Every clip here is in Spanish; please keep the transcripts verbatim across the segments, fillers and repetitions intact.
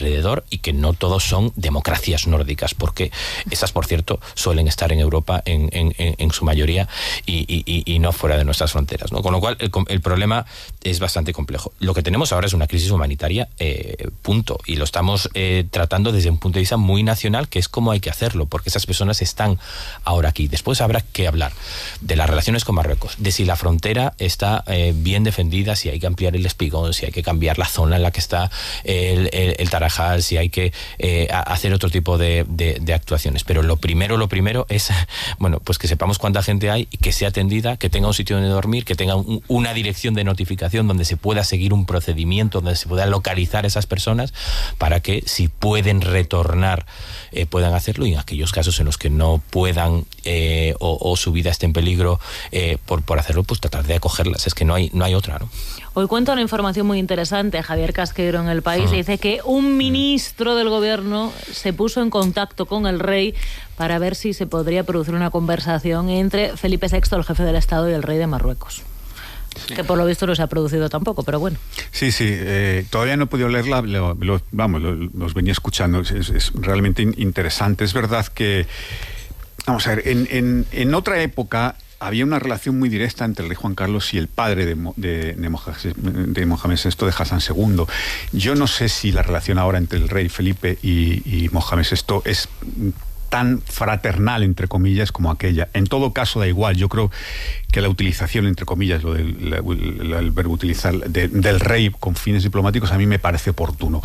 alrededor y que no todos son democracias nórdicas, porque esas, por cierto, suelen estar en Europa en, en, en su mayoría y, y, y no fuera de nuestras fronteras, ¿no? Con lo cual, el, el problema es bastante complejo. Lo que tenemos ahora es una crisis humanitaria, eh, punto, y lo estamos eh, tratando desde un punto de vista muy nacional, que es cómo hay que hacerlo, porque esas personas están ahora aquí. Después habrá que hablar de las relaciones con Marruecos, de si la frontera está eh, bien defendida, si hay que ampliar el espigón, si hay que cambiar la zona en la que está el, el, el Tarajal, si hay que eh, hacer otro tipo de, de, de actuaciones. Pero lo primero, lo primero es, bueno, pues que sepamos cuánta gente hay, que sea atendida, que tenga un sitio donde dormir, que tenga un, una dirección de notificación donde se pueda seguir un procedimiento, donde se pueda localizar a esas personas, para que si pueden retornar, eh, puedan hacerlo, y en aquellos casos en los que no puedan eh, o, o su vida esté en peligro eh, por, por hacerlo, pues tratar de acogerlas. Es que no hay, no hay otra, ¿no? Hoy cuenta una información muy interesante, Javier Casqueiro, en El País, y dice que un ministro del gobierno se puso en contacto con el rey para ver si se podría producir una conversación entre Felipe sexto, el jefe del Estado, y el rey de Marruecos. Sí. Que por lo visto no se ha producido tampoco, pero bueno. Sí, sí, eh, todavía no he podido leerla, lo, lo, vamos, lo, los venía escuchando, es, es realmente interesante. Es verdad que, vamos a ver, en, en, en otra época había una relación muy directa entre el rey Juan Carlos y el padre de, de, de, Mohamed, de Mohamed sexto, de Hassan segundo. Yo no sé si la relación ahora entre el rey Felipe y, y Mohamed sexto es tan fraternal, entre comillas, como aquella. En todo caso, da igual. Yo creo que la utilización, entre comillas, lo del la, la, el verbo utilizar de, del rey con fines diplomáticos, a mí me parece oportuno.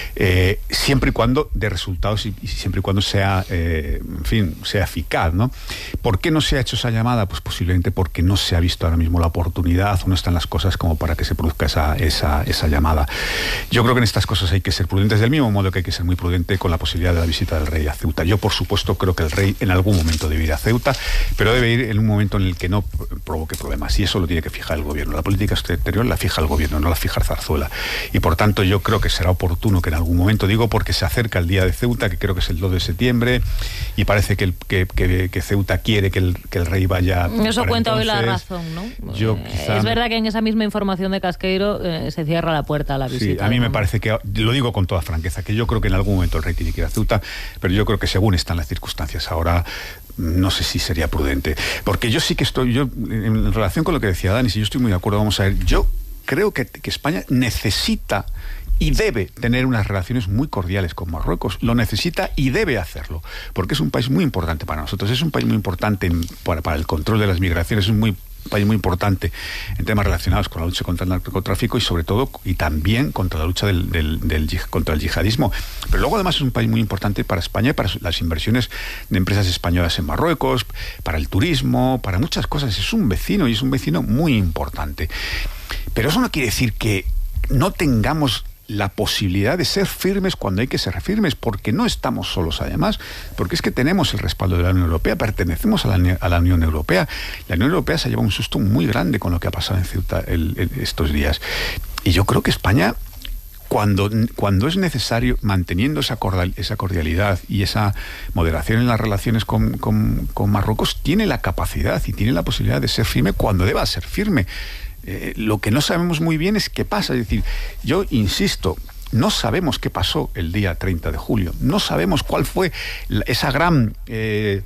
Eh, siempre y cuando dé resultados y, y siempre y cuando sea, eh, en fin, sea eficaz, ¿no? ¿Por qué no se ha hecho esa llamada? Pues posiblemente porque no se ha visto ahora mismo la oportunidad o no están las cosas como para que se produzca esa, esa, esa llamada. Yo creo que en estas cosas hay que ser prudentes, del mismo modo que hay que ser muy prudente con la posibilidad de la visita del rey a Ceuta. Yo, por supuesto, creo que el rey en algún momento debe ir a Ceuta, pero debe ir en un momento en el que no provoque problemas, y eso lo tiene que fijar el gobierno. La política exterior la fija el gobierno, no la fija Zarzuela, y por tanto yo creo que será oportuno que en algún momento, digo porque se acerca el día de Ceuta, que creo que es el dos de septiembre, y parece que, el, que, que, que Ceuta quiere que el, que el rey vaya. Eso cuenta hoy La Razón, ¿no? Yo, eh, quizá, es verdad que en esa misma información de Casqueiro eh, se cierra la puerta a la visita. Sí, a mí me parece que, lo digo con toda franqueza, que yo creo que en algún momento el rey tiene que ir a Ceuta, pero yo creo que según están las circunstancias ahora, no sé si sería prudente, porque yo sí que estoy, yo en relación con lo que decía Dani, si yo estoy muy de acuerdo, vamos a ver, yo creo que, que España necesita y debe tener unas relaciones muy cordiales con Marruecos, lo necesita y debe hacerlo, porque es un país muy importante para nosotros, es un país muy importante en, para, para el control de las migraciones, es un muy país muy importante en temas relacionados con la lucha contra el narcotráfico y sobre todo y también contra la lucha del, del, del, contra el yihadismo, pero luego además es un país muy importante para España y para las inversiones de empresas españolas en Marruecos, para el turismo, para muchas cosas. Es un vecino y es un vecino muy importante, pero eso no quiere decir que no tengamos la posibilidad de ser firmes cuando hay que ser firmes, porque no estamos solos además, porque es que tenemos el respaldo de la Unión Europea, pertenecemos a la, a la Unión Europea. La Unión Europea se ha llevado un susto muy grande con lo que ha pasado en Ceuta el, el, estos días. Y yo creo que España, cuando, cuando es necesario, manteniendo esa, cordial, esa cordialidad y esa moderación en las relaciones con, con, con Marruecos, tiene la capacidad y tiene la posibilidad de ser firme cuando deba ser firme. Eh, lo que no sabemos muy bien es qué pasa. Es decir, yo insisto, no sabemos qué pasó el día treinta de julio. No sabemos cuál fue la, esa gran... Eh,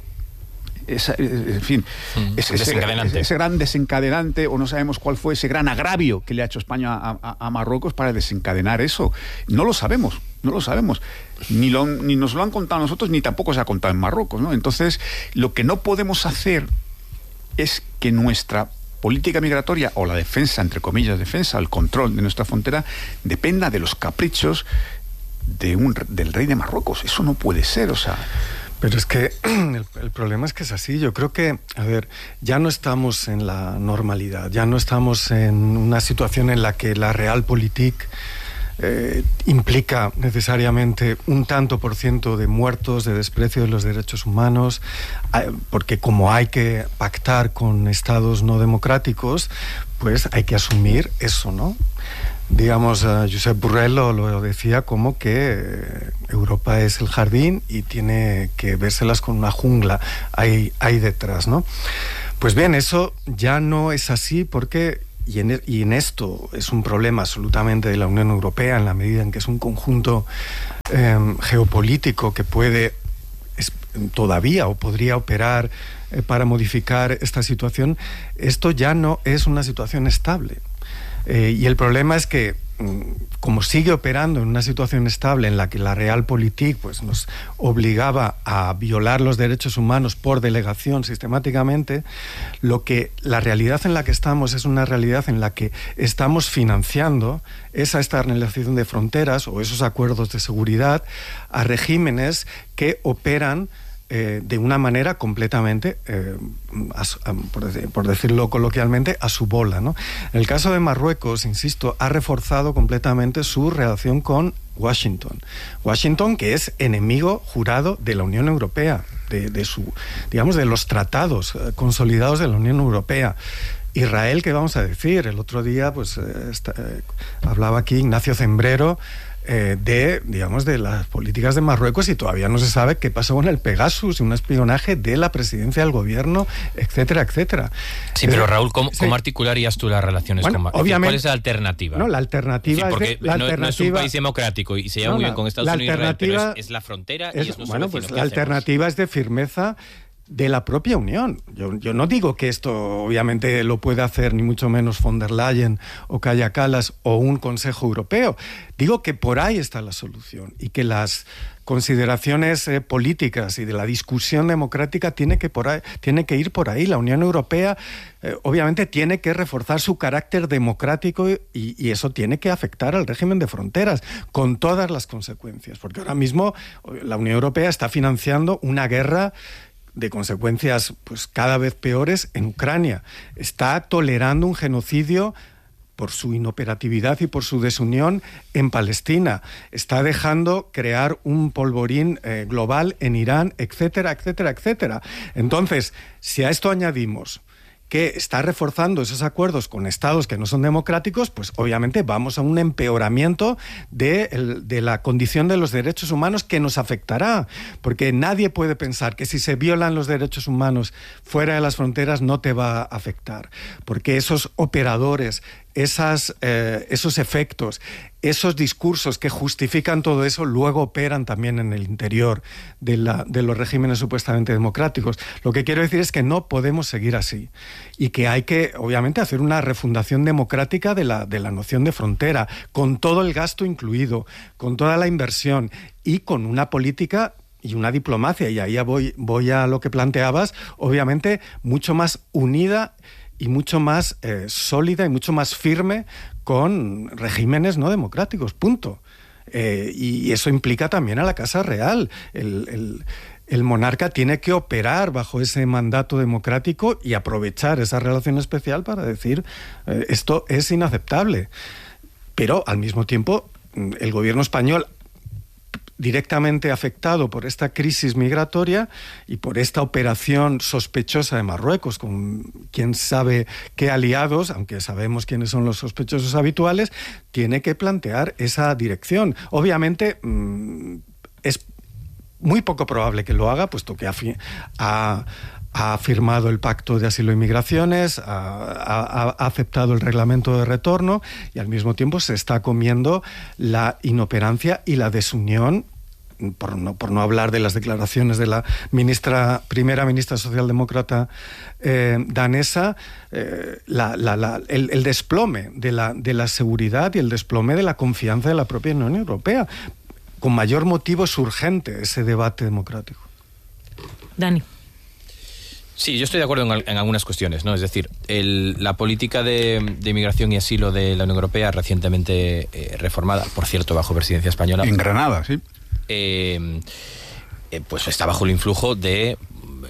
esa, en fin, mm, ese, ese, ese gran desencadenante, o no sabemos cuál fue ese gran agravio que le ha hecho España a, a, a Marruecos para desencadenar eso. No lo sabemos, no lo sabemos. Ni, lo, ni nos lo han contado a nosotros, ni tampoco se ha contado en Marruecos, ¿no? Entonces, lo que no podemos hacer es que nuestra política migratoria o la defensa, entre comillas, defensa, el control de nuestra frontera, dependa de los caprichos de un, del rey de Marruecos. Eso no puede ser, o sea... Pero es que el, el problema es que es así. Yo creo que, a ver, ya no estamos en la normalidad, ya no estamos en una situación en la que la realpolitik Eh, implica necesariamente un tanto por ciento de muertos, de desprecio de los derechos humanos, porque como hay que pactar con estados no democráticos, pues hay que asumir eso, ¿no? Digamos, uh, Josep Borrell lo, lo decía como que Europa es el jardín y tiene que vérselas con una jungla ahí, ahí detrás, ¿no? Pues bien, eso ya no es así porque y, en, y en esto es un problema absolutamente de la Unión Europea, en la medida en que es un conjunto eh, geopolítico que puede es, todavía o podría operar eh, para modificar esta situación, esto ya no es una situación estable. Eh, y el problema es que, como sigue operando en una situación estable en la que la Realpolitik pues, nos obligaba a violar los derechos humanos por delegación sistemáticamente, lo que la realidad en la que estamos es una realidad en la que estamos financiando esa externalización de fronteras o esos acuerdos de seguridad a regímenes que operan Eh, de una manera completamente, eh, a, a, por, decir, por decirlo coloquialmente, a su bola, ¿no? En el caso de Marruecos, insisto, ha reforzado completamente su relación con Washington. Washington, que es enemigo jurado de la Unión Europea, de, de su, digamos, de los tratados eh, consolidados de la Unión Europea. Israel, ¿qué vamos a decir? El otro día, pues, eh, esta, eh, hablaba aquí Ignacio Zembrero, Eh, de, digamos, de las políticas de Marruecos, y todavía no se sabe qué pasó con el Pegasus, un espionaje de la presidencia del gobierno, etcétera, etcétera. Sí, pero Raúl, ¿cómo, sí. ¿cómo articularías tú las relaciones bueno, con Marruecos? Obviamente, ¿cuál es la alternativa? No, la alternativa sí, porque es de, la no, alternativa, no es un país democrático y se lleva no, muy bien con Estados Unidos, Israel, pero es, es la frontera es, y es nuestro bueno, vecino. pues ¿Qué la hacemos? alternativa es de firmeza de la propia Unión. Yo, yo no digo que esto obviamente lo pueda hacer ni mucho menos von der Leyen o Kaja Kallas o un Consejo Europeo. Digo que por ahí está la solución y que las consideraciones eh, políticas y de la discusión democrática tiene que, por ahí, tiene que ir por ahí. La Unión Europea eh, obviamente tiene que reforzar su carácter democrático y, y eso tiene que afectar al régimen de fronteras con todas las consecuencias, porque ahora mismo la Unión Europea está financiando una guerra de consecuencias pues cada vez peores en Ucrania. Está tolerando un genocidio por su inoperatividad y por su desunión en Palestina. Está dejando crear un polvorín eh, global en Irán, etcétera, etcétera, etcétera. Entonces, si a esto añadimos que está reforzando esos acuerdos con estados que no son democráticos, pues obviamente vamos a un empeoramiento de, el, de la condición de los derechos humanos que nos afectará, porque nadie puede pensar que si se violan los derechos humanos fuera de las fronteras no te va a afectar, porque esos operadores, esas, eh, esos efectos, esos discursos que justifican todo eso luego operan también en el interior de, la, de los regímenes supuestamente democráticos. Lo que quiero decir es que no podemos seguir así y que hay que, obviamente, hacer una refundación democrática de la, de la noción de frontera, con todo el gasto incluido, con toda la inversión y con una política y una diplomacia, y ahí voy, voy a lo que planteabas, obviamente mucho más unida y mucho más eh, sólida y mucho más firme con regímenes no democráticos, punto. Eh, y eso implica también a la Casa Real. El, el, el monarca tiene que operar bajo ese mandato democrático y aprovechar esa relación especial para decir eh, esto es inaceptable. Pero al mismo tiempo el gobierno español, directamente afectado por esta crisis migratoria y por esta operación sospechosa de Marruecos, con quién sabe qué aliados, aunque sabemos quiénes son los sospechosos habituales, tiene que plantear esa dirección. Obviamente mmm, es muy poco probable que lo haga, puesto que ha, ha, ha firmado el Pacto de Asilo y Migraciones, ha, ha, ha aceptado el reglamento de retorno y al mismo tiempo se está comiendo la inoperancia y la desunión, por no, por no hablar de las declaraciones de la ministra, primera ministra socialdemócrata eh, danesa, eh, la, la, la, el, el desplome de la, de la seguridad y el desplome de la confianza de la propia Unión Europea. Con mayor motivo es urgente ese debate democrático. Dani. Sí, yo estoy de acuerdo en, en algunas cuestiones, ¿no? Es decir, el, la política de, de inmigración y asilo de la Unión Europea, recientemente eh, reformada, por cierto, bajo presidencia española. En Granada, sí. Eh, eh, pues está bajo el influjo de eh,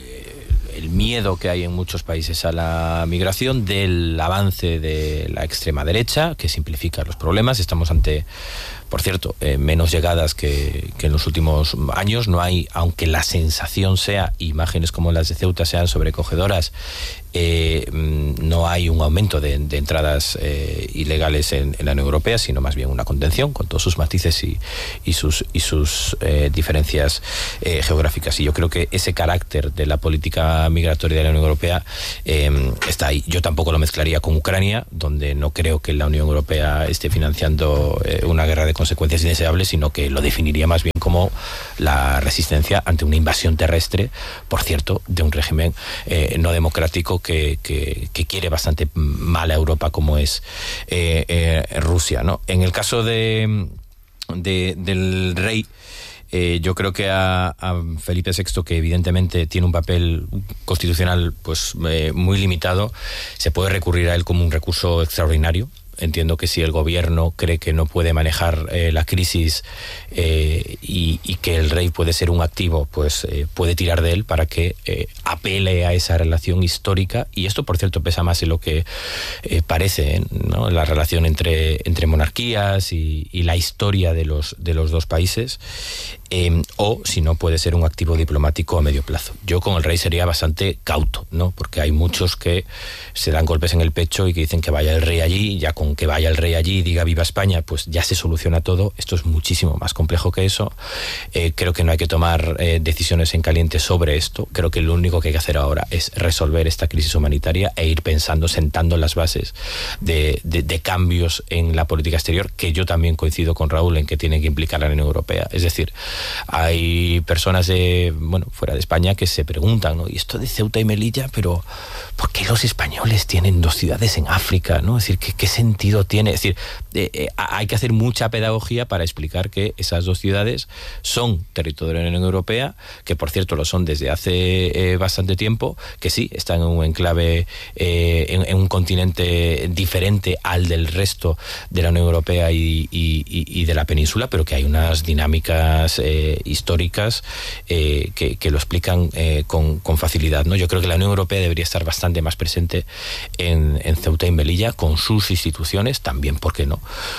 el miedo que hay en muchos países a la migración, del avance de la extrema derecha, que simplifica los problemas. Estamos ante por cierto, eh, menos llegadas que, que en los últimos años. No hay, aunque la sensación sea, imágenes como las de Ceuta sean sobrecogedoras, Eh, no hay un aumento de, de entradas eh, ilegales en, en la Unión Europea, sino más bien una contención, con todos sus matices y, y sus, y sus eh, diferencias eh, geográficas. Y yo creo que ese carácter de la política migratoria de la Unión Europea eh, está ahí. Yo tampoco lo mezclaría con Ucrania, donde no creo que la Unión Europea esté financiando eh, una guerra de consecuencias indeseables, sino que lo definiría más bien como la resistencia ante una invasión terrestre, por cierto, de un régimen eh, no democrático Que, que, que quiere bastante mal a Europa, como es eh, eh, Rusia, ¿no? En el caso de, de del rey, eh, yo creo que a, a Felipe sexto, que evidentemente tiene un papel constitucional pues eh, muy limitado, se puede recurrir a él como un recurso extraordinario. Entiendo que si el gobierno cree que no puede manejar eh, la crisis eh, y, y que el rey puede ser un activo, pues eh, puede tirar de él para que eh, apele a esa relación histórica. Y esto, por cierto, pesa más en lo que eh, parece, ¿no? La relación entre, entre monarquías y, y la historia de los, de los dos países. Eh, o si no, puede ser un activo diplomático a medio plazo. Yo con el rey sería bastante cauto, ¿no? Porque hay muchos que se dan golpes en el pecho y que dicen que vaya el rey allí, ya con que vaya el rey allí y diga viva España, pues ya se soluciona todo. Esto es muchísimo más complejo que eso. Eh, creo que no hay que tomar eh, decisiones en caliente sobre esto. Creo que lo único que hay que hacer ahora es resolver esta crisis humanitaria e ir pensando, sentando las bases de, de, de cambios en la política exterior, que yo también coincido con Raúl en que tiene que implicar a la Unión Europea. Es decir, hay personas de, bueno, fuera de España que se preguntan, ¿no? Y esto de Ceuta y Melilla, pero ¿por qué los españoles tienen dos ciudades en África, ¿no? Es decir, ¿qué, qué sentido tiene? Es decir, eh, eh, hay que hacer mucha pedagogía para explicar que esas dos ciudades son territorio de la Unión Europea, que por cierto lo son desde hace eh, bastante tiempo, que sí, están en un enclave, eh, en, en un continente diferente al del resto de la Unión Europea y, y, y de la península, pero que hay unas dinámicas eh, históricas eh, que, que lo explican eh, con, con facilidad, ¿no? Yo creo que la Unión Europea debería estar bastante más presente en, en Ceuta y Melilla, con sus instituciones, también, ¿por qué no?,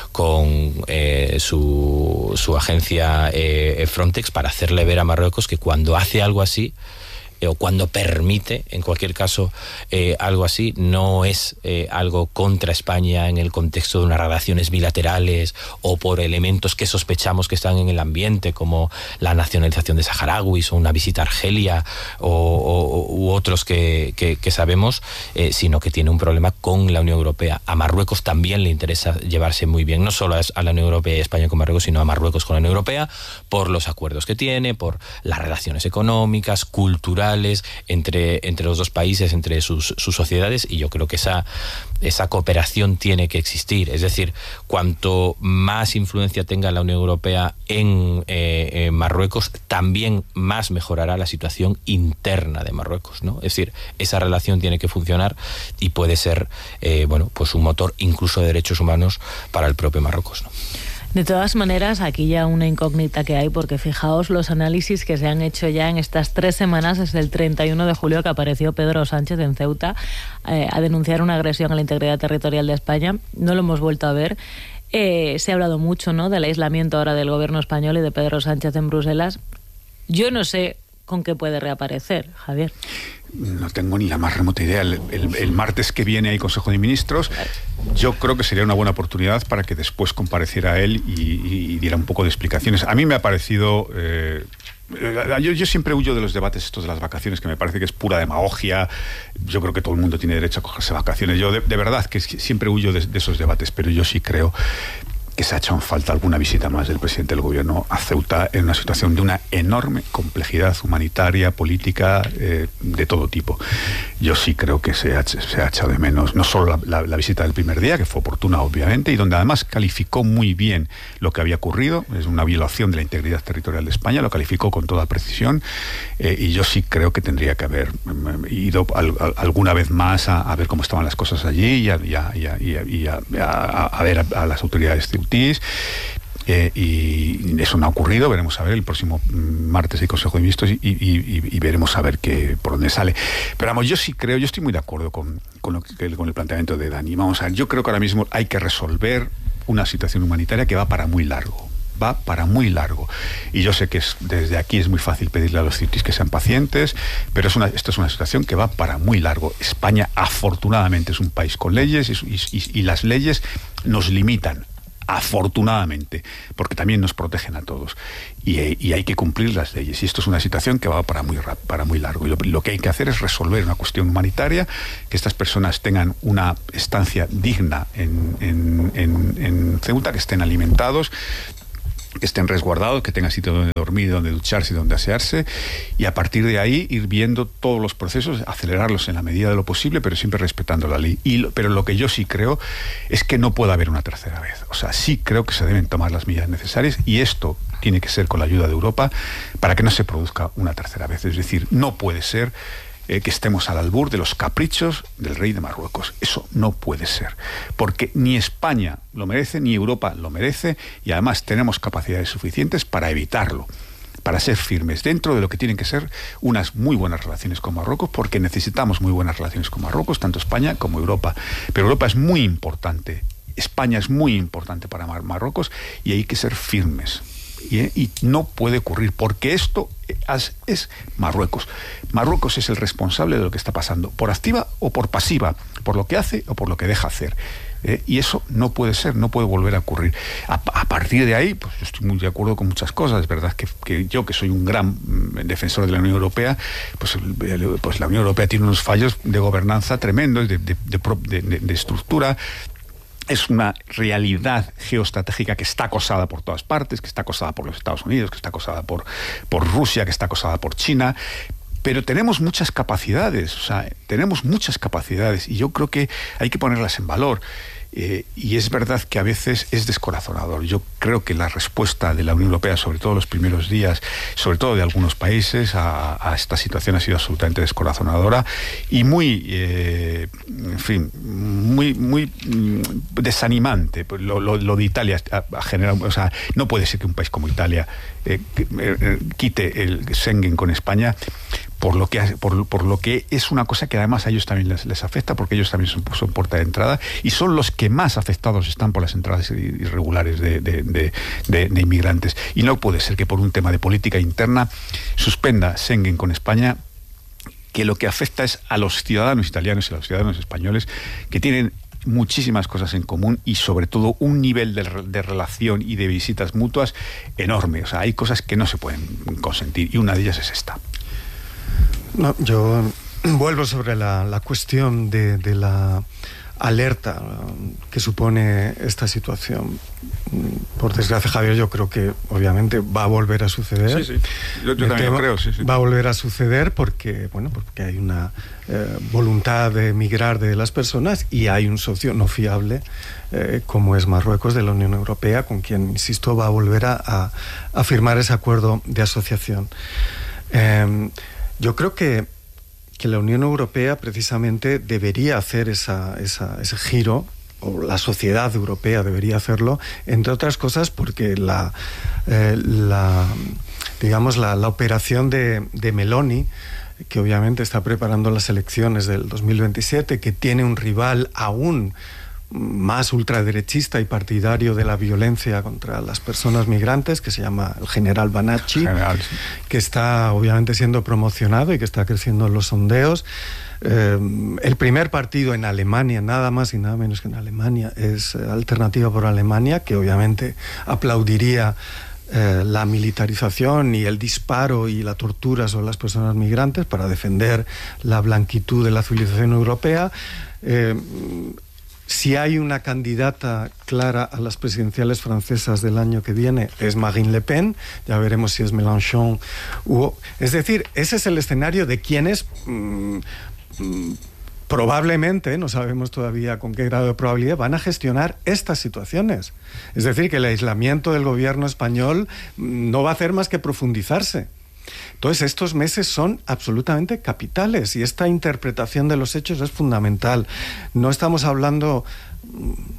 con eh, su, su agencia eh, Frontex, para hacerle ver a Marruecos que cuando hace algo así, o cuando permite, en cualquier caso, eh, algo así, no es eh, algo contra España en el contexto de unas relaciones bilaterales o por elementos que sospechamos que están en el ambiente, como la nacionalización de saharauis o una visita a Argelia o, o, u otros que, que, que sabemos, eh, sino que tiene un problema con la Unión Europea. A Marruecos también le interesa llevarse muy bien, no solo a la Unión Europea y España con Marruecos, sino a Marruecos con la Unión Europea, por los acuerdos que tiene, por las relaciones económicas, culturales, entre, entre los dos países, entre sus, sus sociedades, y yo creo que esa, esa cooperación tiene que existir. Es decir, cuanto más influencia tenga la Unión Europea en, eh, en Marruecos, también más mejorará la situación interna de Marruecos, ¿no? Es decir, esa relación tiene que funcionar y puede ser eh, bueno, pues un motor incluso de derechos humanos para el propio Marruecos, ¿no? De todas maneras, aquí ya una incógnita que hay, porque fijaos los análisis que se han hecho ya en estas tres semanas, desde el treinta y uno de julio que apareció Pedro Sánchez en Ceuta eh, a denunciar una agresión a la integridad territorial de España. No lo hemos vuelto a ver. Eh, se ha hablado mucho, ¿no?, del aislamiento ahora del gobierno español y de Pedro Sánchez en Bruselas. Yo no sé con qué puede reaparecer, Javier. No tengo ni la más remota idea. El, el, el martes que viene hay Consejo de Ministros. Yo creo que sería una buena oportunidad para que después compareciera él y, y, y diera un poco de explicaciones. A mí me ha parecido... Eh, yo, yo siempre huyo de los debates estos de las vacaciones, que me parece que es pura demagogia. Yo creo que todo el mundo tiene derecho a cogerse vacaciones. Yo de, de verdad que siempre huyo de, de esos debates, pero yo sí creo que se ha hecho en falta alguna visita más del presidente del gobierno a Ceuta, en una situación de una enorme complejidad humanitaria, política, eh, de todo tipo. Yo sí creo que se ha, se ha echado de menos, no solo la, la, la visita del primer día, que fue oportuna obviamente, y donde además calificó muy bien lo que había ocurrido, es una violación de la integridad territorial de España, lo calificó con toda precisión, eh, y yo sí creo que tendría que haber eh, ido al, a, alguna vez más a, a ver cómo estaban las cosas allí y a, y a, y a, y a, y a, a ver a, a las autoridades Eh, y eso no ha ocurrido. Veremos a ver el próximo martes hay Consejo de Ministros y, y, y, y veremos a ver qué, por dónde sale. Pero vamos, yo sí creo, yo estoy muy de acuerdo con, con, lo que, con el planteamiento de Dani. Vamos a ver, yo creo que ahora mismo hay que resolver una situación humanitaria que va para muy largo. Va para muy largo. Y yo sé que es, desde aquí es muy fácil pedirle a los citis que sean pacientes, pero es una, esto es una situación que va para muy largo. España, afortunadamente, es un país con leyes y, y, y las leyes nos limitan, afortunadamente, porque también nos protegen a todos. Y, y hay que cumplir las leyes. Y esto es una situación que va para muy, para muy largo. Y lo, lo que hay que hacer es resolver una cuestión humanitaria, que estas personas tengan una estancia digna en, en, en, en Ceuta, que estén alimentados, que estén resguardados, que tengan sitio donde dormir, donde ducharse y donde asearse, y a partir de ahí ir viendo todos los procesos, acelerarlos en la medida de lo posible, pero siempre respetando la ley. Y lo, pero lo que yo sí creo es que no puede haber una tercera vez. O sea, sí creo que se deben tomar las medidas necesarias, y esto tiene que ser con la ayuda de Europa para que no se produzca una tercera vez. Es decir, no puede ser Eh, que estemos al albur de los caprichos del rey de Marruecos. Eso no puede ser, porque ni España lo merece, ni Europa lo merece, y además tenemos capacidades suficientes para evitarlo, para ser firmes dentro de lo que tienen que ser unas muy buenas relaciones con Marruecos, porque necesitamos muy buenas relaciones con Marruecos, tanto España como Europa. Pero Europa es muy importante, España es muy importante para Mar- Marruecos, y hay que ser firmes. Y, y no puede ocurrir, porque esto es, es Marruecos. Marruecos es el responsable de lo que está pasando, por activa o por pasiva, por lo que hace o por lo que deja hacer. Eh, y eso no puede ser, no puede volver a ocurrir. A, a partir de ahí, pues yo estoy muy de acuerdo con muchas cosas. Es verdad que, que yo, que soy un gran defensor de la Unión Europea, pues, pues la Unión Europea tiene unos fallos de gobernanza tremendos, de, de, de, de, de estructura. Es una realidad geoestratégica que está acosada por todas partes, que está acosada por los Estados Unidos, que está acosada por, por Rusia, que está acosada por China. Pero tenemos muchas capacidades, o sea, tenemos muchas capacidades, y yo creo que hay que ponerlas en valor. Eh, y es verdad que a veces es descorazonador. Yo creo que la respuesta de la Unión Europea, sobre todo los primeros días, sobre todo de algunos países, a, a esta situación ha sido absolutamente descorazonadora y muy, eh, en fin, muy, muy mm, desanimante. Lo, lo, lo de Italia ha, ha generado, o sea, no puede ser que un país como Italia eh, eh, quite el Schengen con España, por lo que por, por lo que es una cosa que además a ellos también les, les afecta, porque ellos también son, son puerta de entrada y son los que más afectados están por las entradas irregulares de, de, de, de, de inmigrantes. Y no puede ser que por un tema de política interna suspenda Schengen con España, que lo que afecta es a los ciudadanos italianos y a los ciudadanos españoles, que tienen muchísimas cosas en común y sobre todo un nivel de, de relación y de visitas mutuas enorme. O sea, hay cosas que no se pueden consentir y una de ellas es esta. No, yo vuelvo sobre la, la cuestión de, de la alerta que supone esta situación. Por desgracia, Javier, yo creo que obviamente va a volver a suceder. Sí, sí. Yo, yo también lo creo, sí, sí. Va a volver a suceder porque, bueno, porque hay una eh, voluntad de migrar de las personas y hay un socio no fiable eh, como es Marruecos, de la Unión Europea, con quien, insisto, va a volver a, a, a firmar ese acuerdo de asociación. Eh, Yo creo que, que la Unión Europea precisamente debería hacer esa, esa, ese giro, o la sociedad europea debería hacerlo, entre otras cosas porque la, eh, la digamos la, la operación de, de Meloni, que obviamente está preparando las elecciones del dos mil veintisiete, que tiene un rival aún más ultraderechista y partidario de la violencia contra las personas migrantes, que se llama el general Banacci, general, sí. que está obviamente siendo promocionado y que está creciendo en los sondeos. Eh, el primer partido en Alemania, nada más y nada menos que en Alemania, es Alternativa por Alemania, que obviamente aplaudiría eh, la militarización y el disparo y la tortura sobre las personas migrantes para defender la blanquitud de la civilización europea. Eh, Si hay una candidata clara a las presidenciales francesas del año que viene, es Marine Le Pen. Ya veremos si es Mélenchon u... Es decir, ese es el escenario de quienes mmm, mmm, probablemente, no sabemos todavía con qué grado de probabilidad, van a gestionar estas situaciones. Es decir, que el aislamiento del gobierno español no va a hacer más que profundizarse. Entonces, estos meses son absolutamente capitales y esta interpretación de los hechos es fundamental. No estamos hablando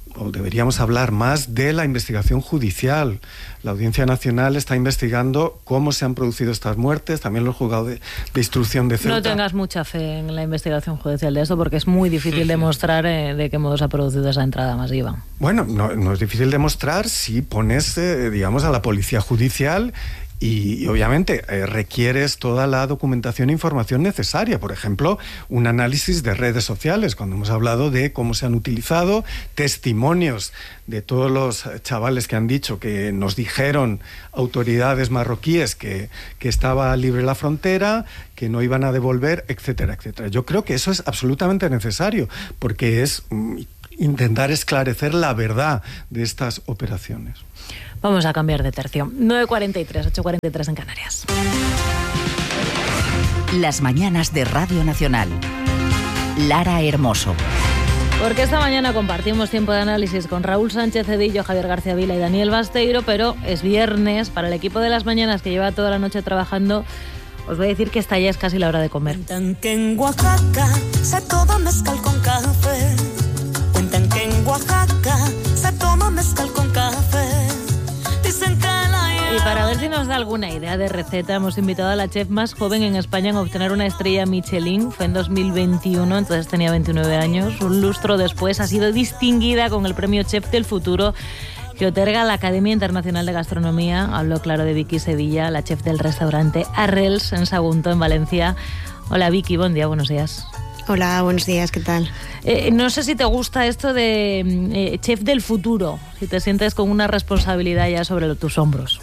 o deberíamos hablar más de la investigación judicial. La Audiencia Nacional está investigando cómo se han producido estas muertes, también los juzgados de, de instrucción de Ceuta. No tengas mucha fe en la investigación judicial de esto, porque es muy difícil demostrar eh, de qué modo se ha producido esa entrada masiva. Bueno, no, no es difícil demostrar si pones, eh, digamos, a la policía judicial y, y obviamente eh, requieres toda la documentación e información necesaria. Por ejemplo, un análisis de redes sociales, cuando hemos hablado de cómo se han utilizado, testimonios de todos los chavales que han dicho que nos dijeron autoridades marroquíes que, que estaba libre la frontera, que no iban a devolver, etcétera, etcétera. Yo creo que eso es absolutamente necesario, porque es mm, intentar esclarecer la verdad de estas operaciones. Vamos a cambiar de tercio. nueve cuarenta y tres, ocho cuarenta y tres en Canarias. Las mañanas de Radio Nacional. Lara Hermoso. Porque esta mañana compartimos tiempo de análisis con Raúl Sánchez Cedillo, Javier García Vila y Daniel Basteiro, pero es viernes. Para el equipo de Las Mañanas, que lleva toda la noche trabajando, os voy a decir que esta ya es casi la hora de comer. Cuentan que en Oaxaca se toma mezcal con café. Cuentan que en Oaxaca se toma mezcal con café. Dicen que la... Y para ver si nos da alguna idea de receta, hemos invitado a la chef más joven en España en obtener una estrella Michelin. Fue en dos mil veintiuno, entonces tenía veintinueve años. Un lustro después ha sido distinguida con el premio Chef del Futuro que otorga la Academia Internacional de Gastronomía. Hablo, claro, de Vicky Sevilla, la chef del restaurante Arrels en Sagunto, en Valencia. Hola Vicky, buen día, buenos días. Hola, buenos días, ¿qué tal? Eh, no sé si te gusta esto de eh, chef del futuro, si te sientes con una responsabilidad ya sobre tus hombros.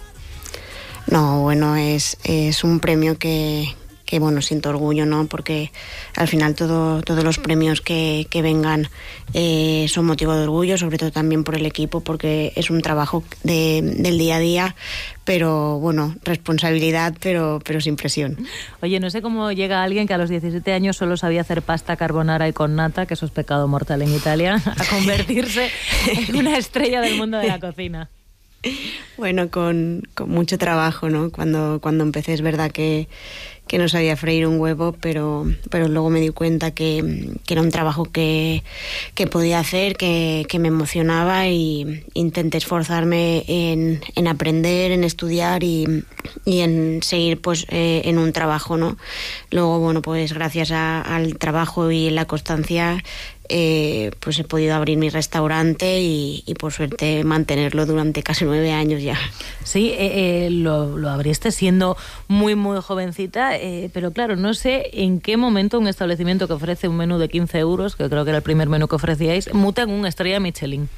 No, bueno, es, es un premio que, que, bueno, siento orgullo, ¿no? Porque al final todo, todos los premios que, que vengan eh, son motivo de orgullo, sobre todo también por el equipo, porque es un trabajo de, del día a día, pero bueno, responsabilidad, pero, pero sin presión. Oye, no sé cómo llega alguien que a los diecisiete años solo sabía hacer pasta carbonara y con nata, que eso es pecado mortal en Italia, a convertirse en una estrella del mundo de la cocina. Bueno, con, con mucho trabajo, ¿no? Cuando, cuando empecé es verdad que, que no sabía freír un huevo, pero, pero luego me di cuenta que, que era un trabajo que, que podía hacer, que, que me emocionaba, y intenté esforzarme en, en aprender, en estudiar y, y en seguir pues eh, en un trabajo, ¿no? Luego, bueno, pues gracias a, al trabajo y la constancia, Eh, pues he podido abrir mi restaurante y, y por suerte mantenerlo durante casi nueve años ya. Sí, eh, eh, lo, lo abriste siendo muy muy jovencita, eh, pero claro, no sé en qué momento un establecimiento que ofrece un menú de quince euros, que creo que era el primer menú que ofrecíais, muta en una estrella Michelin.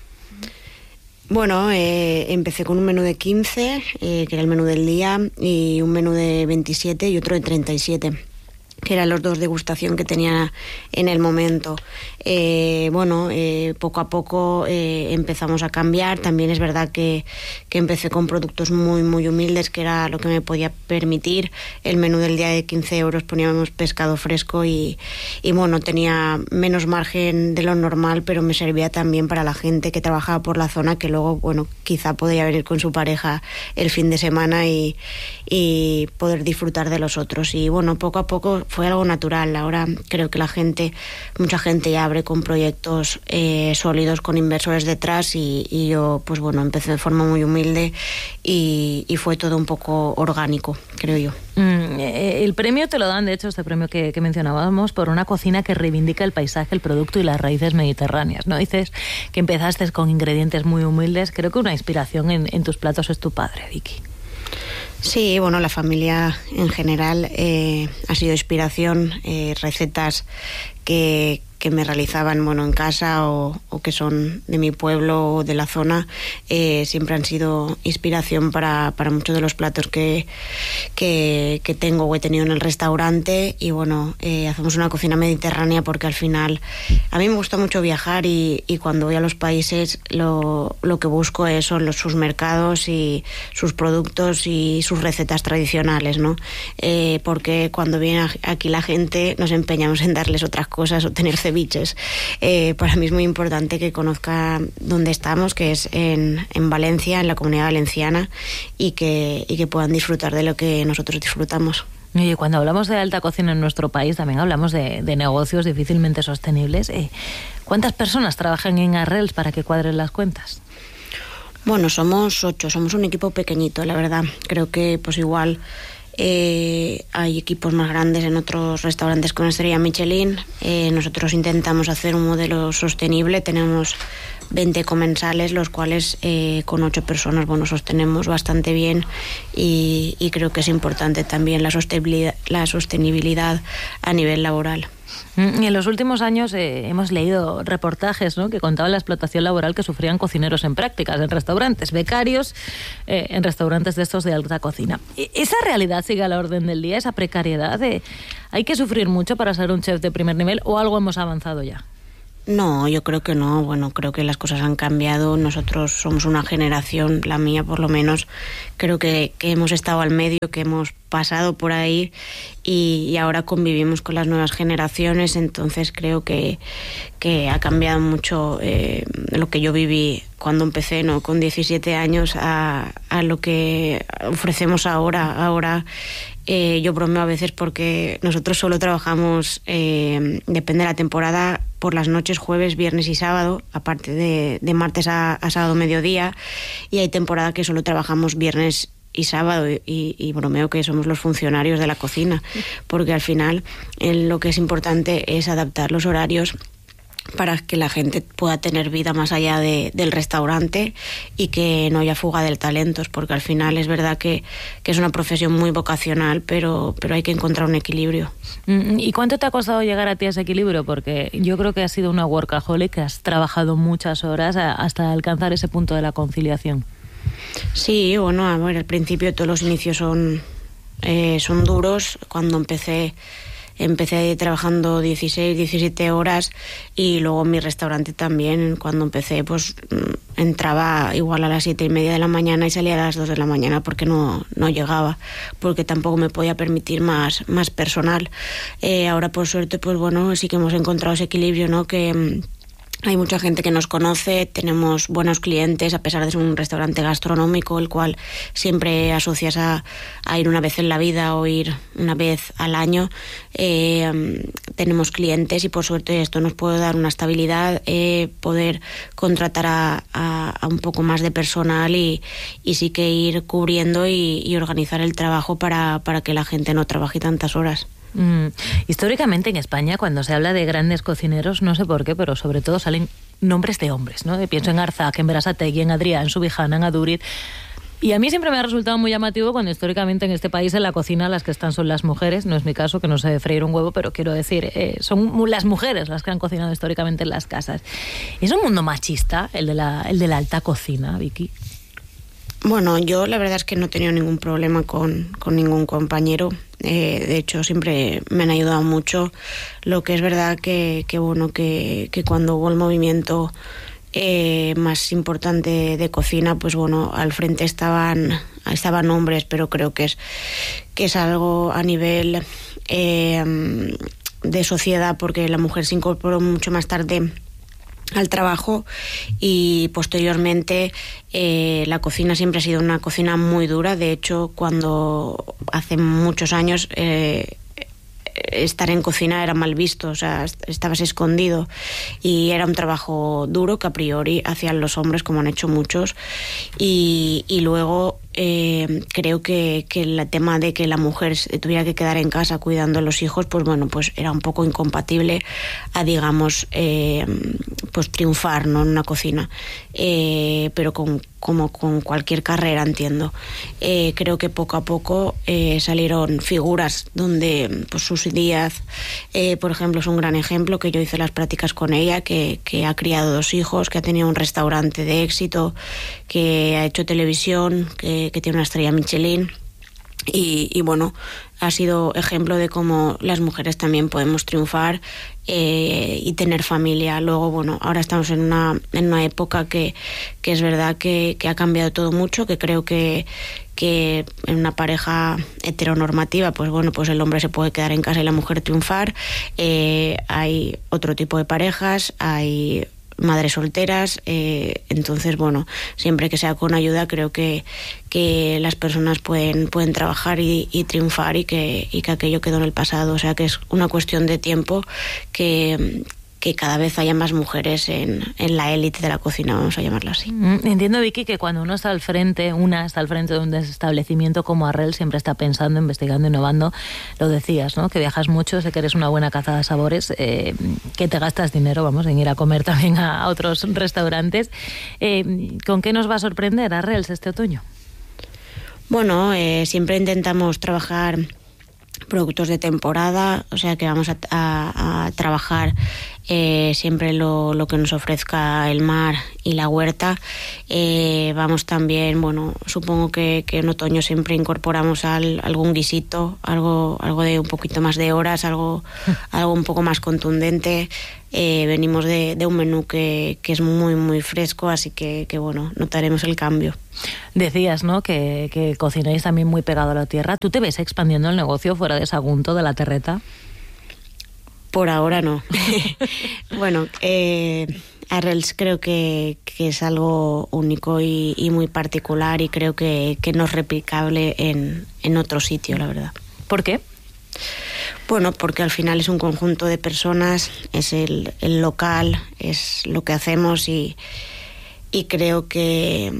Bueno, eh, empecé con un menú de quince, eh, que era el menú del día, y un menú de veintisiete y otro de treinta y siete. Que eran los dos degustación que tenía en el momento. Eh, bueno, eh, poco a poco eh, empezamos a cambiar. También es verdad que, que empecé con productos muy muy humildes, que era lo que me podía permitir. El menú del día de quince euros poníamos pescado fresco y, y bueno, tenía menos margen de lo normal, pero me servía también para la gente que trabajaba por la zona, que luego, bueno, quizá podía venir con su pareja el fin de semana y, y poder disfrutar de los otros. Y bueno, poco a poco fue algo natural. Ahora creo que la gente, mucha gente ya abre con proyectos eh, sólidos, con inversores detrás, y, y yo, pues bueno, empecé de forma muy humilde y, y fue todo un poco orgánico, creo yo. Mm, eh, el premio te lo dan, de hecho, este premio que, que mencionábamos, por una cocina que reivindica el paisaje, el producto y las raíces mediterráneas, ¿no? Dices que empezaste con ingredientes muy humildes. Creo que una inspiración en, en tus platos es tu padre, Vicky. Sí, bueno, la familia en general eh, ha sido inspiración, eh, recetas que, que me realizaban, bueno, en casa o, o que son de mi pueblo o de la zona, eh, siempre han sido inspiración para, para muchos de los platos que, que, que tengo o he tenido en el restaurante. Y bueno, eh, hacemos una cocina mediterránea porque al final a mí me gusta mucho viajar, y, y cuando voy a los países lo, lo que busco es, son los, sus mercados y sus productos y sus recetas tradicionales, ¿no? Eh, porque cuando viene aquí la gente nos empeñamos en darles otras cosas o tener ceviches. Eh, para mí es muy importante que conozca dónde estamos, que es en, en Valencia, en la Comunidad Valenciana, y que, y que puedan disfrutar de lo que nosotros disfrutamos. Y cuando hablamos de alta cocina en nuestro país, también hablamos de, de negocios difícilmente sostenibles. Eh, ¿Cuántas personas trabajan en Arrels para que cuadren las cuentas? Bueno, somos ocho, somos un equipo pequeñito, la verdad. Creo que pues igual eh, hay equipos más grandes en otros restaurantes con estrella Michelin. Eh, nosotros intentamos hacer un modelo sostenible. Tenemos veinte comensales, los cuales eh, con ocho personas, bueno, sostenemos bastante bien y, y creo que es importante también la sostenibilidad, la sostenibilidad a nivel laboral. Y en los últimos años eh, hemos leído reportajes, ¿no?, que contaban la explotación laboral que sufrían cocineros en prácticas, en restaurantes, becarios, eh, en restaurantes de estos de alta cocina. ¿Esa realidad sigue a la orden del día, esa precariedad? Eh, ¿Hay que sufrir mucho para ser un chef de primer nivel o algo hemos avanzado ya? No, yo creo que no. Bueno, creo que las cosas han cambiado. Nosotros somos una generación, la mía por lo menos, creo que, que hemos estado al medio, que hemos pasado por ahí y, y ahora convivimos con las nuevas generaciones. Entonces creo que, que ha cambiado mucho eh, lo que yo viví cuando empecé, ¿no?, con diecisiete años a, a lo que ofrecemos ahora. Ahora eh, yo bromeo a veces porque nosotros solo trabajamos, eh, depende de la temporada, por las noches, jueves, viernes y sábado, aparte de, de martes a, a sábado mediodía, y hay temporada que solo trabajamos viernes y sábado y, y bromeo que somos los funcionarios de la cocina, porque al final eh, lo que es importante es adaptar los horarios para que la gente pueda tener vida más allá de, del restaurante y que no haya fuga de talentos, porque al final es verdad que, que es una profesión muy vocacional, pero, pero hay que encontrar un equilibrio. ¿Y cuánto te ha costado llegar a ti a ese equilibrio? Porque yo creo que has sido una workaholic, que has trabajado muchas horas hasta alcanzar ese punto de la conciliación. Sí, bueno, a ver, al principio todos los inicios son, eh, son duros. Cuando empecé... Empecé trabajando dieciséis, diecisiete horas y luego en mi restaurante también. Cuando empecé, pues entraba igual a las siete y media de la mañana y salía a las dos de la mañana porque no, no llegaba, porque tampoco me podía permitir más, más personal. Eh, ahora, por suerte, pues bueno, sí que hemos encontrado ese equilibrio, ¿no?, que... Hay mucha gente que nos conoce, tenemos buenos clientes, a pesar de ser un restaurante gastronómico, el cual siempre asocias a, a ir una vez en la vida o ir una vez al año. Eh, tenemos clientes y por suerte esto nos puede dar una estabilidad, eh, poder contratar a, a, a un poco más de personal y, y sí que ir cubriendo y, y organizar el trabajo para, para que la gente no trabaje tantas horas. Mm. Históricamente en España, cuando se habla de grandes cocineros, no sé por qué, pero sobre todo salen nombres de hombres, ¿no? Pienso en Arzac, en Berasategui, en Adrià, en Subijana, en Aduriz. Y a mí siempre me ha resultado muy llamativo cuando históricamente en este país en la cocina las que están son las mujeres. No es mi caso, que no sé freír un huevo, pero quiero decir, eh, son las mujeres las que han cocinado históricamente en las casas. ¿Es un mundo machista el de la, el de la alta cocina, Vicky? Bueno, yo la verdad es que no he tenido ningún problema con, con ningún compañero. Eh, de hecho, siempre me han ayudado mucho. Lo que es verdad que, que bueno, que, que cuando hubo el movimiento eh, más importante de cocina, pues bueno, al frente estaban, estaban hombres, pero creo que es, que es algo a nivel eh, de sociedad, porque la mujer se incorporó mucho más tarde al trabajo y posteriormente eh, la cocina siempre ha sido una cocina muy dura. De hecho, cuando hace muchos años eh, estar en cocina era mal visto, o sea, estabas escondido y era un trabajo duro que a priori hacían los hombres, como han hecho muchos, y, y luego eh, creo que, que el tema de que la mujer tuviera que quedar en casa cuidando a los hijos, pues bueno, pues era un poco incompatible a, digamos, eh, pues triunfar, ¿no?, en una cocina, eh, pero con, como con cualquier carrera, entiendo. Eh, creo que poco a poco eh, salieron figuras donde, pues Susi Díaz, eh, por ejemplo, es un gran ejemplo, que yo hice las prácticas con ella, que, que ha criado dos hijos, que ha tenido un restaurante de éxito, que ha hecho televisión, que, que tiene una estrella Michelin. Y, y bueno, ha sido ejemplo de cómo las mujeres también podemos triunfar eh, y tener familia. Luego, bueno, ahora estamos en una, en una época que, que es verdad que, que ha cambiado todo mucho, que creo que, que en una pareja heteronormativa, pues bueno, pues el hombre se puede quedar en casa y la mujer triunfar. Eh, hay otro tipo de parejas, hay madres solteras, eh, entonces, bueno, siempre que sea con ayuda, creo que, que las personas pueden, pueden trabajar y, y triunfar y que, y que aquello quedó en el pasado. O sea, que es una cuestión de tiempo que... que cada vez haya más mujeres en, en la élite de la cocina, vamos a llamarlo así. Entiendo, Vicky, que cuando uno está al frente, una está al frente de un establecimiento como Arrel, siempre está pensando, investigando, innovando. Lo decías, ¿no? Que viajas mucho, sé que eres una buena caza de sabores, eh, que te gastas dinero, vamos, en ir a comer también a, a otros restaurantes. Eh, ¿Con qué nos va a sorprender Arrel este otoño? Bueno, eh, siempre intentamos trabajar productos de temporada, o sea que vamos a, a, a trabajar eh, siempre lo, lo que nos ofrezca el mar y la huerta. Eh, vamos también, bueno, supongo que, que en otoño siempre incorporamos al, algún guisito, algo, algo de un poquito más de horas, algo, algo un poco más contundente. Eh, venimos de, de un menú que, que es muy muy fresco, así que, que bueno, notaremos el cambio. Decías, ¿no?, que, que cocináis también muy pegado a la tierra. ¿Tú te ves expandiendo el negocio fuera de Sagunto, de la Terreta? Por ahora no. Bueno, eh, Arrels creo que, que es algo único y, y muy particular, y creo que, que no es replicable en, en otro sitio, la verdad. ¿Por qué? Bueno, porque al final es un conjunto de personas, es el, el local, es lo que hacemos, y, y creo que,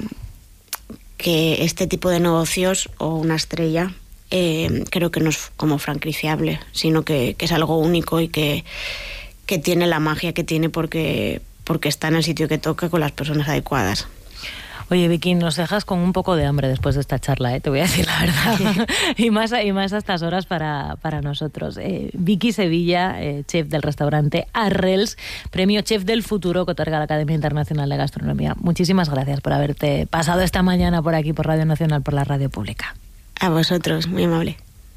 que este tipo de negocios, o una estrella, eh, creo que no es como franquiciable, sino que, que es algo único y que, que tiene la magia que tiene porque, porque está en el sitio que toca con las personas adecuadas. Oye, Vicky, nos dejas con un poco de hambre después de esta charla, ¿eh? Te voy a decir la verdad. y más y más a estas horas para, para nosotros. Eh, Vicky Sevilla, eh, chef del restaurante Arrels, premio Chef del Futuro que otorga la Academia Internacional de Gastronomía. Muchísimas gracias por haberte pasado esta mañana por aquí, por Radio Nacional, por la radio pública. A vosotros, muy amable.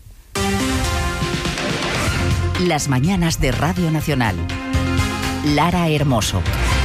Las mañanas de Radio Nacional. Lara Hermoso.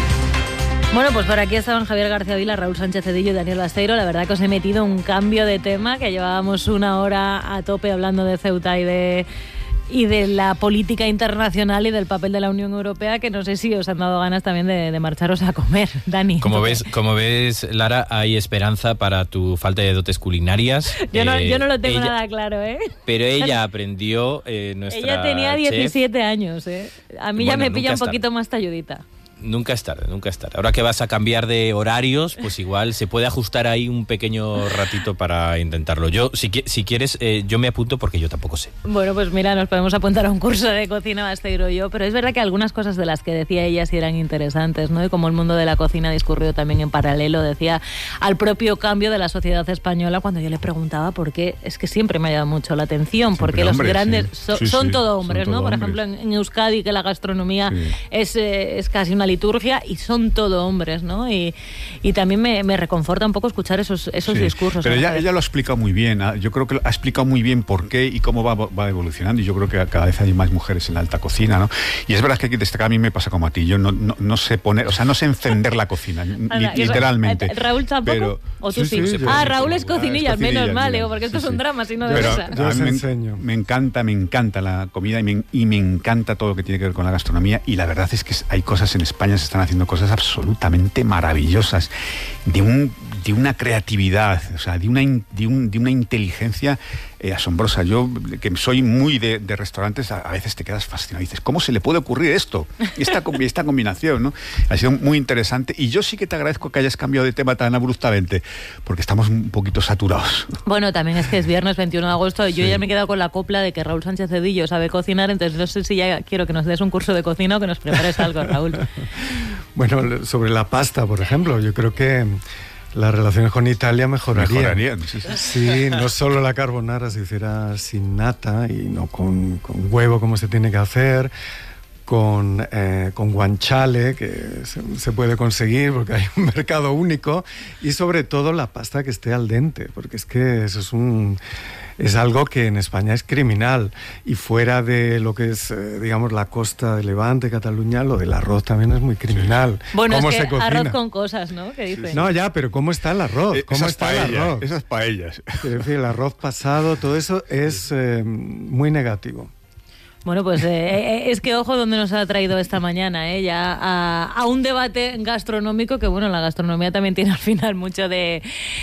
Bueno, pues por aquí estaban Javier García Vila, Raúl Sánchez Cedillo y Daniel Basteiro. La verdad que os he metido un cambio de tema, que llevábamos una hora a tope hablando de Ceuta y de, y de la política internacional y del papel de la Unión Europea, que no sé si os han dado ganas también de, de marcharos a comer, Dani. Como ves, como ves, Lara, hay esperanza para tu falta de dotes culinarias. Yo no, eh, yo no lo tengo ella, nada claro, ¿eh? Pero ella aprendió, eh, nuestra Ella tenía diecisiete chef. años, ¿eh? A mí Bueno, ya me pilla un tarde. poquito más talludita. Nunca es tarde, nunca es tarde. Ahora que vas a cambiar de horarios, pues igual se puede ajustar ahí un pequeño ratito para intentarlo. Yo, si, si quieres, eh, yo me apunto porque yo tampoco sé. Bueno, pues mira, nos podemos apuntar a un curso de cocina, Basteiro y yo, pero es verdad que algunas cosas de las que decía ella sí eran interesantes, ¿no? Y como el mundo de la cocina discurrió también en paralelo, decía, al propio cambio de la sociedad española, cuando yo le preguntaba por qué, es que siempre me ha llamado mucho la atención, Siempre porque los hombres, grandes sí. so, Sí, son sí, todo hombres, son ¿no? todo Por hombres. ejemplo, en, en Euskadi, que la gastronomía Sí. es, eh, es casi una liturgia, y son todo hombres, ¿no? Y, y también me, me reconforta un poco escuchar esos, esos Sí, discursos. pero ella, Javier. ella lo ha explicado muy bien. Yo creo que ha explicado muy bien por qué y cómo va, va evolucionando. Y yo creo que cada vez hay más mujeres en la alta cocina, ¿no? Y es verdad que hay que destacar, a mí me pasa como a ti. Yo no, no, no sé poner, o sea, no sé encender la cocina, Anda, li, literalmente. ¿Raúl tampoco? Pero, ¿O tú sí? sí, sí ah, sí, Raúl sí, es sí. cocinilla, Ah, es menos cocinilla, mal, mira. digo, porque esto Sí, es un sí. drama, si no de Pero esa. Yo a os mí me, enseño. me encanta, me encanta la comida y me, y me encanta todo lo que tiene que ver con la gastronomía, y la verdad es que hay cosas en España, se están haciendo cosas absolutamente maravillosas, de un de una creatividad, o sea, de una de, un, de una inteligencia eh, asombrosa. Yo, que soy muy de, de restaurantes, a, a veces te quedas fascinado y dices, ¿cómo se le puede ocurrir esto? Esta, esta combinación, ¿no? Ha sido muy interesante, y yo sí que te agradezco que hayas cambiado de tema tan abruptamente, porque estamos un poquito saturados. Bueno, también es que es viernes veintiuno de agosto, yo Sí. ya me he quedado con la copla de que Raúl Sánchez Cedillo sabe cocinar, entonces no sé si ya quiero que nos des un curso de cocina o que nos prepares algo, Raúl. Bueno, sobre la pasta, por ejemplo, yo creo que las relaciones con Italia mejorarían. Mejorarían, sí, sí. Sí, no solo la carbonara se hiciera sin nata y no con, con huevo como se tiene que hacer, con, eh, con guanciale, que se, se puede conseguir porque hay un mercado único, y sobre todo la pasta que esté al dente, porque es que eso es un... es algo que en España es criminal, y fuera de lo que es, eh, digamos, la costa de Levante, Cataluña, lo del arroz también es muy criminal. Bueno, ¿Cómo es que se cocina? arroz con cosas, ¿no? ¿Qué dice? No, ya, pero ¿cómo está el arroz? Eh, ¿Cómo esas está el paellas, arroz? esas paellas. Es decir, el arroz pasado, todo eso es eh, muy negativo. Bueno, pues eh, es que ojo donde nos ha traído esta mañana, ¿eh? Ya a, a un debate gastronómico, que bueno, la gastronomía también tiene al final mucho de,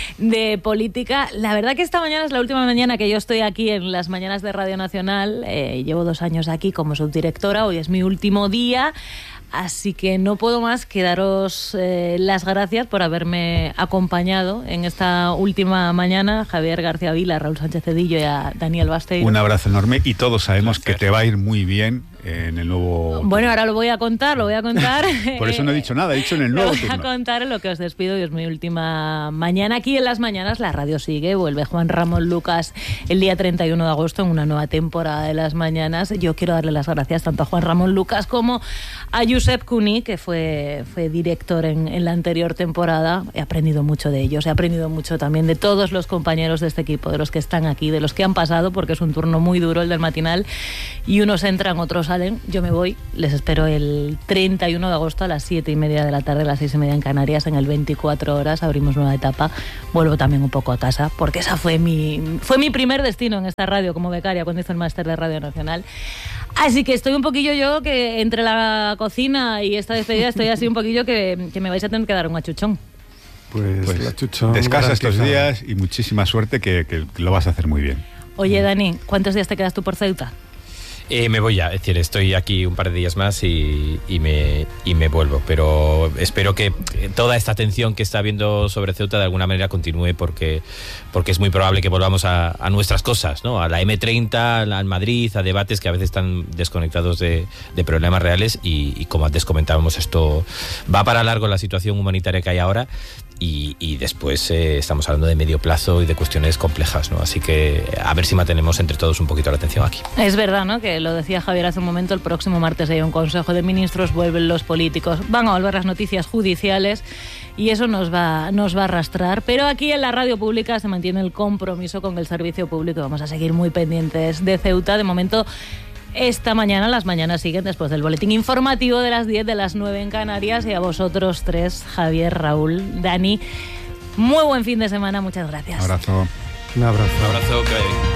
de política. La verdad que esta mañana es la última mañana que yo estoy aquí en las mañanas de Radio Nacional. Eh, llevo dos años aquí como subdirectora, hoy es mi último día. Así que no puedo más que daros eh, las gracias por haberme acompañado en esta última mañana. Javier García Vila, Raúl Sánchez Cedillo y a Daniel Basteiro. Un abrazo enorme y todos sabemos que te va a ir muy bien en el nuevo... Bueno, ahora lo voy a contar, lo voy a contar. Por eso no he dicho nada, he dicho en el nuevo Lo voy turno. a contar en lo que os despido y es mi última mañana. Aquí en las mañanas la radio sigue, vuelve Juan Ramón Lucas el día treinta y uno de agosto en una nueva temporada de las mañanas. Yo quiero darle las gracias tanto a Juan Ramón Lucas como a Josep Cuní, que fue, fue director en, en la anterior temporada. He aprendido mucho de ellos, he aprendido mucho también de todos los compañeros de este equipo, de los que están aquí, de los que han pasado, porque es un turno muy duro el del matinal y unos entran, otros salen. Yo me voy, les espero el treinta y uno de agosto a las siete y media de la tarde, a las seis y media en Canarias, en el veinticuatro horas, abrimos nueva etapa. Vuelvo también un poco a casa, porque esa fue mi, fue mi primer destino en esta radio como becaria cuando hice el máster de Radio Nacional. Así que estoy un poquillo yo, que entre la cocina y esta despedida estoy así un poquillo que, que me vais a tener que dar un achuchón. Pues, Pues la chuchón descansa estos garantizada. días y muchísima suerte, que, que lo vas a hacer muy bien. Oye, Dani, ¿cuántos días te quedas tú por Ceuta? Eh, me voy ya, es decir, estoy aquí un par de días más y, y, me, y me vuelvo, pero espero que toda esta atención que está habiendo sobre Ceuta de alguna manera continúe, porque, porque es muy probable que volvamos a, a nuestras cosas, ¿no? A la eme treinta, al Madrid, a debates que a veces están desconectados de, de problemas reales y, y como antes comentábamos, esto va para largo la situación humanitaria que hay ahora. Y, y después eh, estamos hablando de medio plazo y de cuestiones complejas, ¿no? Así que a ver si mantenemos entre todos un poquito la atención aquí. Es verdad, ¿no? Que lo decía Javier hace un momento, el próximo martes hay un Consejo de Ministros, vuelven los políticos, van a volver las noticias judiciales y eso nos va, nos va a arrastrar. Pero aquí en la radio pública se mantiene el compromiso con el servicio público. Vamos a seguir muy pendientes de Ceuta. De momento, esta mañana, las mañanas siguen después del boletín informativo de las diez, de las nueve en Canarias. Y a vosotros tres, Javier, Raúl, Dani, muy buen fin de semana, muchas gracias. Abrazo. Un abrazo. Un abrazo, que vaya bien.